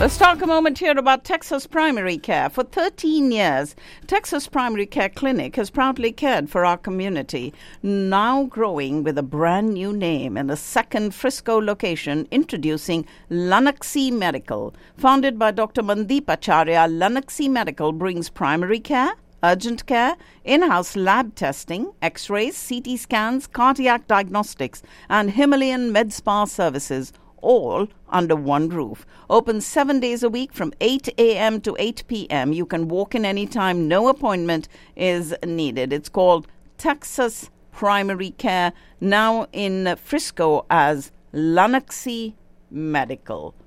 Let's talk a moment here about Texas Primary Care. For 13 years, Texas Primary Care Clinic has proudly cared for our community, now growing with a brand new name and a second Frisco location, introducing Lunaxy Medical. Founded by Dr. Mandeep Acharya, Lunaxy Medical brings primary care, urgent care, in-house lab testing, x-rays, CT scans, cardiac diagnostics, and Himalayan med spa services, all under one roof. Open 7 days a week from 8 a.m. to 8 p.m. You can walk in anytime. No appointment is needed. It's called Texas Primary Care, now in Frisco as Lunaxy Medical.